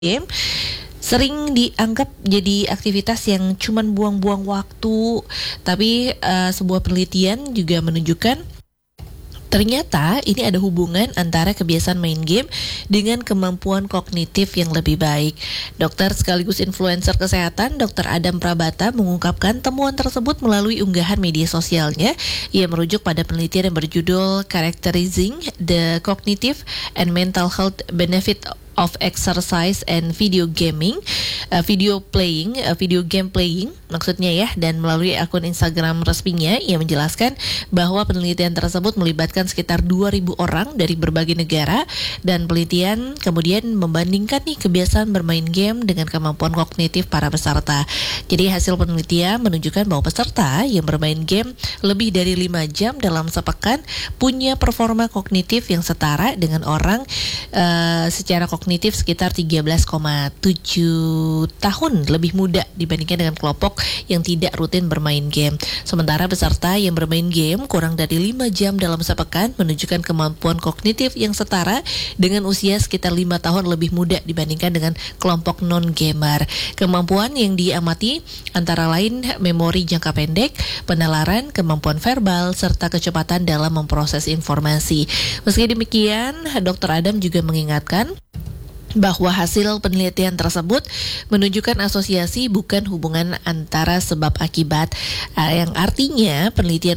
game sering dianggap jadi aktivitas yang cuman buang-buang waktu, tapi sebuah penelitian juga menunjukkan ternyata ini ada hubungan antara kebiasaan main game dengan kemampuan kognitif yang lebih baik. Dokter sekaligus influencer kesehatan, Dr. Adam Prabata mengungkapkan temuan tersebut melalui unggahan media sosialnya. Ia merujuk pada penelitian yang berjudul Characterizing the Cognitive and Mental Health Benefit of Exercise and Video Game Playing maksudnya ya, dan melalui akun Instagram resminya ia menjelaskan bahwa penelitian tersebut melibatkan sekitar 2.000 orang dari berbagai negara, dan penelitian kemudian membandingkan nih kebiasaan bermain game dengan kemampuan kognitif para peserta. Jadi hasil penelitian menunjukkan bahwa peserta yang bermain game lebih dari 5 jam dalam sepekan punya performa kognitif yang setara dengan orang secara kognitif sekitar 13,7 tahun lebih muda dibandingkan dengan kelompok yang tidak rutin bermain game. Sementara peserta yang bermain game kurang dari 5 jam dalam sepekan menunjukkan kemampuan kognitif yang setara dengan usia sekitar 5 tahun lebih muda dibandingkan dengan kelompok non-gamer. Kemampuan yang diamati antara lain memori jangka pendek, penalaran, kemampuan verbal, serta kecepatan dalam memproses informasi. Meski demikian, Dr. Adam juga mengingatkan bahwa hasil penelitian tersebut menunjukkan asosiasi bukan hubungan antara sebab akibat, yang artinya penelitian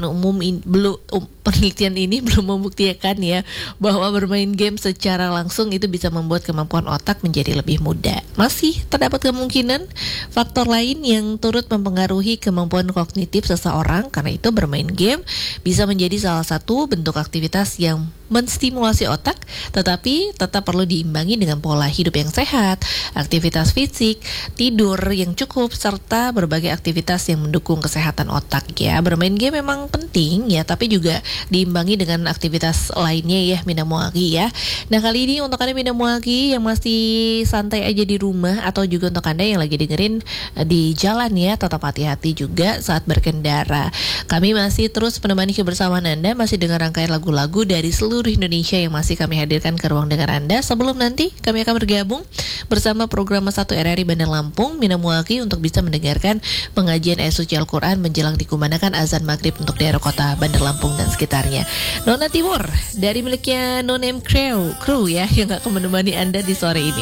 ini belum membuktikan ya bahwa bermain game secara langsung itu bisa membuat kemampuan otak menjadi lebih mudah. Masih terdapat kemungkinan faktor lain yang turut mempengaruhi kemampuan kognitif seseorang, karena itu bermain game bisa menjadi salah satu bentuk aktivitas yang menstimulasi otak, tetapi tetap perlu diimbangi dengan pola hidup yang sehat, aktivitas fisik, tidur yang cukup, serta berbagai aktivitas yang mendukung kesehatan otak ya. Bermain game memang penting ya, tapi juga diimbangi dengan aktivitas lainnya ya, Minamuaki ya. Nah, kali ini untuk Anda Minamuaki yang masih santai aja di rumah, atau juga untuk Anda yang lagi dengerin di jalan ya, tetap hati-hati juga saat berkendara. Kami masih terus menemani kebersamaan Anda, masih dengan rangkaian lagu-lagu dari seluruh Indonesia yang masih kami hadirkan ke ruang dengar Anda. Sebelum nanti kami akan bergabung bersama program 1 RRI Bandar Lampung, Minamuaki, untuk bisa mendengarkan pengajian ayat suci Al-Quran menjelang dikumandangkan azan maghrib untuk daerah kota Bandar Lampung dan sekitarnya. Nona Timur dari miliknya No Name Crew ya, yang akan menemani Anda di sore ini.